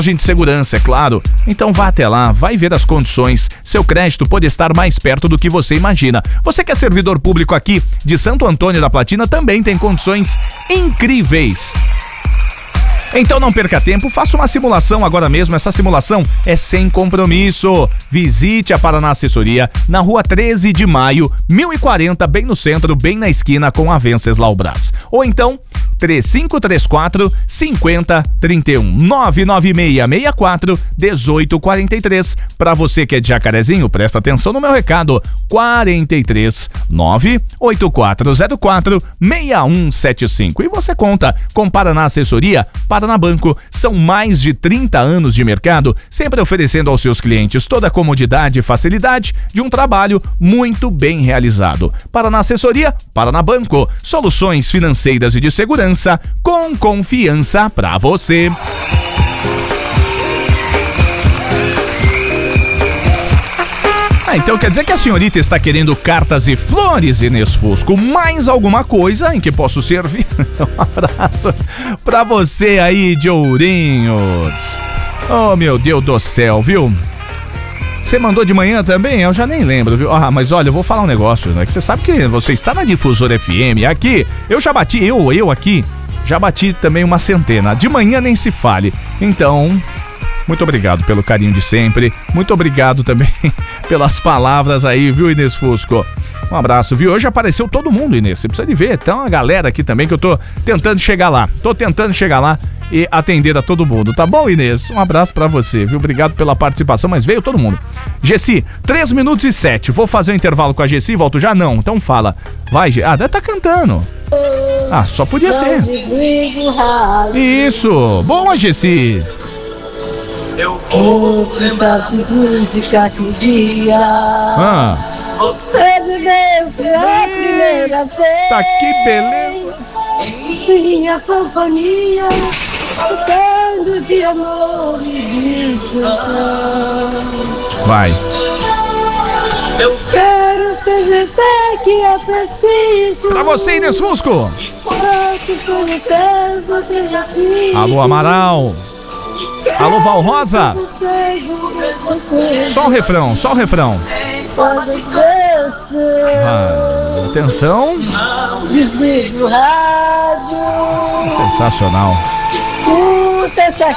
de segurança, é claro. Então vá até lá, vai ver as condições. Seu crédito pode estar mais perto do que você imagina. Você que é servidor público aqui de Santo Antônio da Platina também tem condições incríveis. Então não perca tempo, faça uma simulação agora mesmo. Essa simulação é sem compromisso. Visite a Paraná Assessoria na rua 13 de maio, 1040, bem no centro, bem na esquina com a Venceslau Brás. Ou então 3534-5031, 99664-1843. Para você que é de Jacarezinho, presta atenção no meu recado, 43-98404-6175. E você conta com Paraná Assessoria, Paraná Banco. São mais de 30 anos de mercado, sempre oferecendo aos seus clientes toda a comodidade e facilidade de um trabalho muito bem realizado. Paraná Assessoria, Paraná Banco, soluções financeiras e de segurança com confiança pra você. Então quer dizer que a senhorita está querendo cartas e flores, Inês Fusco. Mais alguma coisa em que posso servir? Um abraço pra você aí de Ourinhos. Oh, meu Deus do céu, viu? Você mandou de manhã também? Eu já nem lembro, viu? Ah, mas olha, eu vou falar um negócio, né? Que você sabe que você está na Difusora FM. Aqui, eu já bati, eu aqui, já bati também uma centena. De manhã nem se fale. Então, muito obrigado pelo carinho de sempre. Muito obrigado também pelas palavras aí, viu, Inês Fusco? Um abraço, viu? Hoje apareceu todo mundo, Inês. Você precisa de ver. Tem uma galera aqui também que eu tô tentando chegar lá. E atender a todo mundo, tá bom, Inês? Um abraço pra você, viu? Obrigado pela participação, mas veio todo mundo. Gessi, 3 minutos e 7. Vou fazer um intervalo com a Gessi, volto já? Não, então fala. Vai, Gessi. Ah, deve tá cantando. Ah, só podia ser. Isso. Boa, Gessi. Eu vou lembrar de música que um dia você me deu pela primeira vez. Tá que beleza. Em minha companhia, cantando de amor e de canção. Vai. Eu quero ser você que é preciso. Pra você, Inês Fusco. Alô, Amaral. Alô, Val Rosa. Só o refrão. Atenção. Desliga o rádio. Sensacional. Escuta essa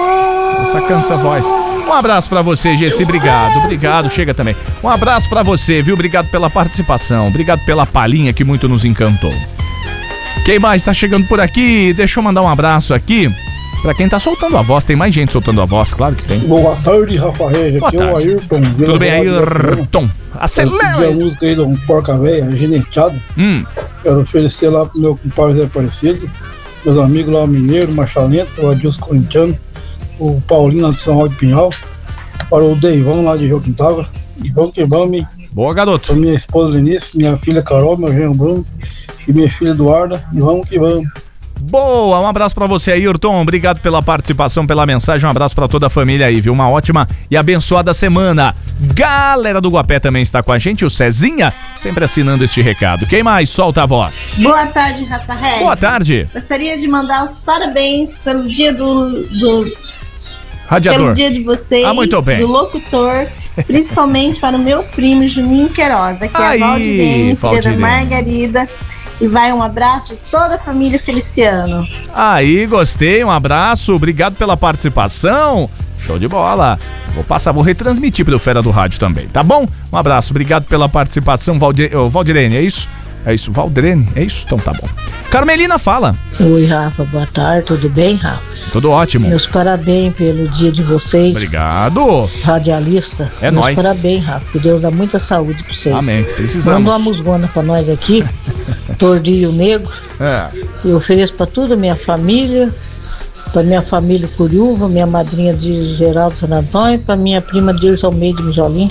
cansa a voz. Um abraço pra você, Gessi, obrigado, chega também. Um abraço pra você, viu? Obrigado pela participação, obrigado pela palhinha que muito nos encantou. Quem mais tá chegando por aqui? Deixa eu mandar um abraço aqui pra quem tá soltando a voz. Tem mais gente soltando a voz, claro que tem. Boa tarde, Rafael. Aqui é o Ayrton. Tudo bem, Ayrton? Acelera! A música aí do Porca Véia, Geneteado. Quero oferecer lá pro meu compadre Zé Aparecido, meus amigos lá, o Mineiro, Machalento, o Adilson Corintiano, o Paulinho lá de São Paulo de Pinhal, para o Deivão lá de Joaquim Távora. E vamos que vamos. Boa, garoto. Para minha esposa Lenice, minha filha Carol, meu genro Bruno e minha filha Eduarda. E vamos que vamos. Boa, um abraço pra você, Ayrton. Obrigado pela participação, pela mensagem. Um abraço pra toda a família aí, viu? Uma ótima e abençoada semana. Galera do Guapé também está com a gente, o Cezinha, sempre assinando este recado. Quem mais? Solta a voz. Boa tarde, Rafael. Boa tarde. Gostaria de mandar os parabéns pelo dia do radiador. Pelo dia de vocês, muito bem. Do locutor, principalmente para o meu primo Juninho Queiroz, que é a Valdirene, filha da Margarida. E vai um abraço de toda a família Feliciano. Aí, gostei, um abraço, obrigado pela participação. Show de bola. Vou retransmitir pro Fera do Rádio também, tá bom? Um abraço, obrigado pela participação, Valdirene, é isso? É isso, Valdirene, é isso? Então tá bom. Carmelina, fala. Oi, Rafa, boa tarde, tudo bem, Rafa? Tudo ótimo. Meus parabéns pelo dia de vocês. Obrigado. Radialista. É Meus nóis. Parabéns, Rafa, que Deus dá muita saúde pra vocês. Amém, precisamos. Manda uma musgona pra nós aqui, Tordilho Negro. Eu ofereço pra toda a minha família, pra minha família Curiúva, minha madrinha de Geraldo San Antônio, pra minha prima Dirce Almeida de Mijolim.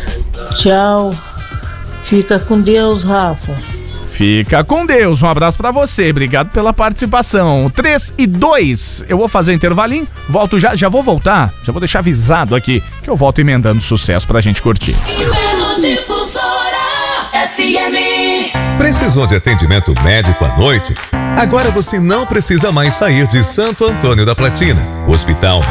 Tchau. Fica com Deus, Rafa. Fica com Deus, um abraço pra você, obrigado pela participação. 3:02, eu vou fazer um intervalinho, volto já vou voltar, já vou deixar avisado aqui que eu volto emendando sucesso pra gente curtir. Precisou de atendimento médico à noite? Agora você não precisa mais sair de Santo Antônio da Platina. O Hospital